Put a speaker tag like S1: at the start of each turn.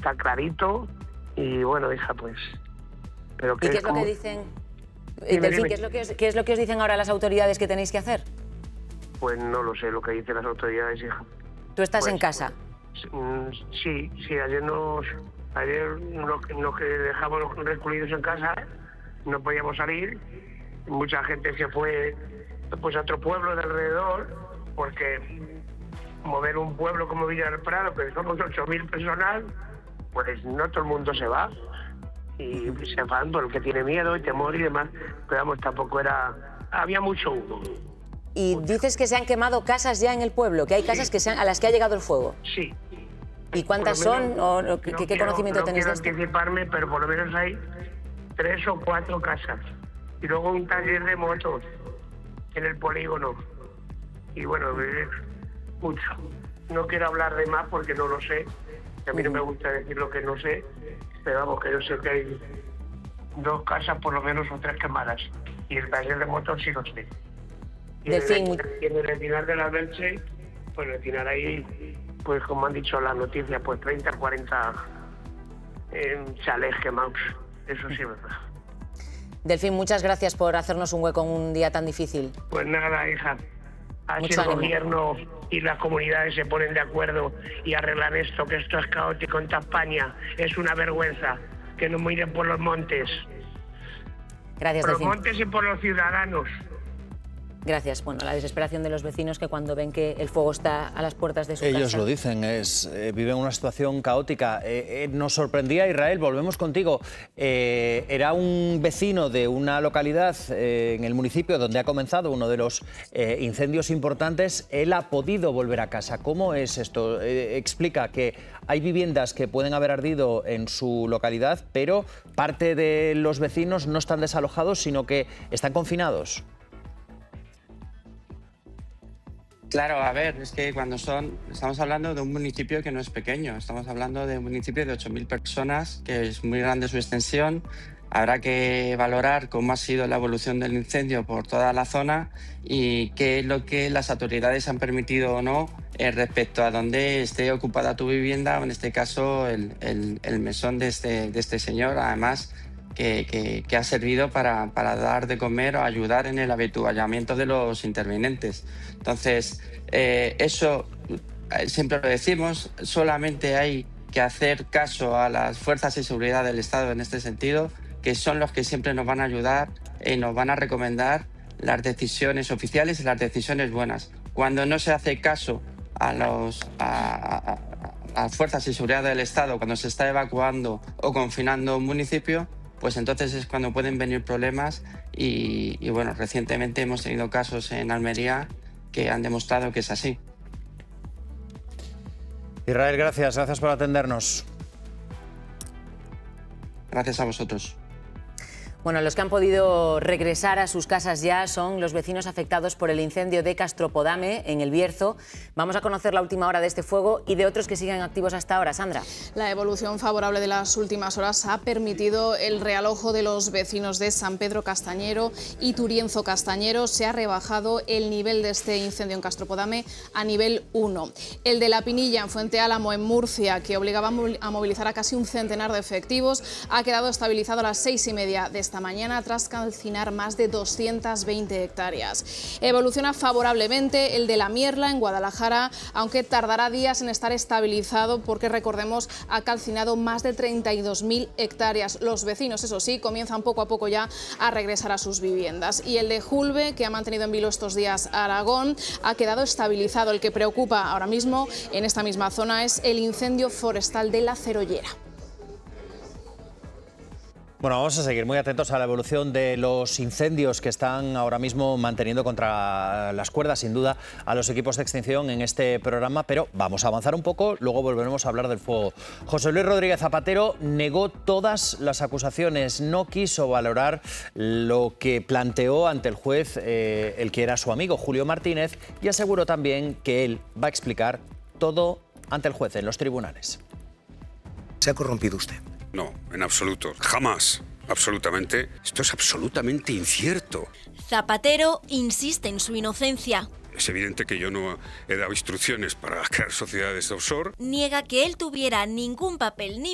S1: está clarito y bueno, hija, pues... Pero
S2: ¿Y qué es lo que dicen? Delfín, ¿qué es lo que os dicen ahora las autoridades que tenéis que hacer?
S1: Pues no lo sé lo que dicen las autoridades, hija.
S2: ¿Tú estás
S1: Pues,
S2: en casa?
S1: Sí, ayer nos que dejamos recluidos en casa, no podíamos salir, mucha gente se fue pues a otro pueblo de alrededor, porque mover un pueblo como Villa del Prado, que somos 8.000 personas, pues no todo el mundo se va, y se van por el que tiene miedo y temor y demás, pero vamos, tampoco había mucho humo.
S2: Y dices que se han quemado casas ya en el pueblo, que hay casas a las que ha llegado el fuego.
S1: Sí.
S2: ¿Y cuántas son? ¿O qué conocimiento tenéis de esto?
S1: No quiero anticiparme, pero por lo menos hay 3 o 4 casas. Y luego un taller de motos en el polígono. Y bueno, mucho. No quiero hablar de más porque no lo sé. A mí no me gusta decir lo que no sé. Pero vamos, que yo sé que hay 2 casas por lo menos o 3 quemadas. Y el taller de motos sí lo sé. Y en el Encinar de la Belche, pues el Encinar ahí, pues como han dicho las noticias, pues 30, 40 chalés quemados. Eso sí es verdad.
S2: Delfín, muchas gracias por hacernos un hueco en un día tan difícil.
S1: Pues nada, hija. Así el gobierno y las comunidades se ponen de acuerdo y arreglan esto, que esto es caótico en toda España. Es una vergüenza que no miren por los montes.
S2: Gracias,
S1: Por
S2: Delfín.
S1: los montes y por los ciudadanos.
S2: Gracias. Bueno, la desesperación de los vecinos que cuando ven que el fuego está a las puertas de su casa...
S3: Ellos lo dicen, viven una situación caótica. Nos sorprendía, Israel, volvemos contigo. Era un vecino de una localidad en el municipio donde ha comenzado uno de los incendios importantes. Él ha podido volver a casa. ¿Cómo es esto? Explica que hay viviendas que pueden haber ardido en su localidad, pero parte de los vecinos no están desalojados, sino que están confinados.
S4: Claro, a ver, es que estamos hablando de un municipio que no es pequeño, estamos hablando de un municipio de 8.000 personas, que es muy grande su extensión. Habrá que valorar cómo ha sido la evolución del incendio por toda la zona y qué es lo que las autoridades han permitido o no respecto a dónde esté ocupada tu vivienda, o en este caso el mesón de este señor, además que ha servido para dar de comer o ayudar en el avituallamiento de los intervinientes. Entonces, eso siempre lo decimos, solamente hay que hacer caso a las fuerzas de seguridad del Estado en este sentido, que son los que siempre nos van a ayudar y nos van a recomendar las decisiones oficiales y las decisiones buenas. Cuando no se hace caso a las fuerzas de seguridad del Estado, cuando se está evacuando o confinando un municipio, pues entonces es cuando pueden venir problemas y bueno, recientemente hemos tenido casos en Almería que han demostrado que es así.
S3: Israel, gracias por atendernos.
S4: Gracias a vosotros.
S2: Bueno, los que han podido regresar a sus casas ya son los vecinos afectados por el incendio de Castropodame, en El Bierzo. Vamos a conocer la última hora de este fuego y de otros que siguen activos hasta ahora. Sandra.
S5: La evolución favorable de las últimas horas ha permitido el realojo de los vecinos de San Pedro Castañero y Turienzo Castañero. Se ha rebajado el nivel de este incendio en Castropodame a nivel 1. El de La Pinilla, en Fuente Álamo, en Murcia, que obligaba a movilizar a casi un centenar de efectivos, ha quedado estabilizado a las 6:30 de esta mañana tras calcinar más de 220 hectáreas. Evoluciona favorablemente el de La Mierla, en Guadalajara, aunque tardará días en estar estabilizado porque, recordemos, ha calcinado más de 32.000 hectáreas. Los vecinos, eso sí, comienzan poco a poco ya a regresar a sus viviendas. Y el de Julbe, que ha mantenido en vilo estos días Aragón, ha quedado estabilizado. El que preocupa ahora mismo en esta misma zona es el incendio forestal de La Cerollera.
S3: Bueno, vamos a seguir muy atentos a la evolución de los incendios que están ahora mismo manteniendo contra las cuerdas, sin duda, a los equipos de extinción en este programa, pero vamos a avanzar un poco, luego volveremos a hablar del fuego. José Luis Rodríguez Zapatero negó todas las acusaciones, no quiso valorar lo que planteó ante el juez el que era su amigo, Julio Martínez, y aseguró también que él va a explicar todo ante el juez en los tribunales.
S6: ¿Se ha corrompido usted?
S7: No, en absoluto. Jamás. Absolutamente. Esto es absolutamente incierto.
S8: Zapatero insiste en su inocencia.
S7: Es evidente que yo no he dado instrucciones para crear sociedades de offshore.
S8: Niega que él tuviera ningún papel ni